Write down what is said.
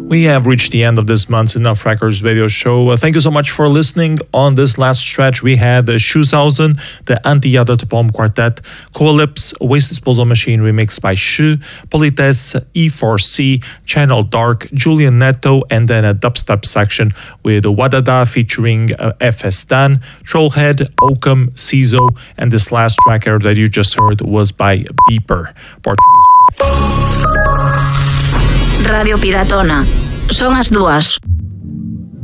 We have reached the end of this month's Enough Records radio show. Thank you so much for listening. On this last stretch, we had Schuhausen, the Anti-Yacht Bomb Quartet, Coalyps, Waste Disposal Machine remixed by Shu, Polites, E4C, Channel Dark, Julian Netto, and then a dubstep section with Wadada featuring FS Dan, Trollhead, Oakham, Cizo, and this last track that you just heard was by Beeper, Portuguese. Radio Piratona. Son as 2:00.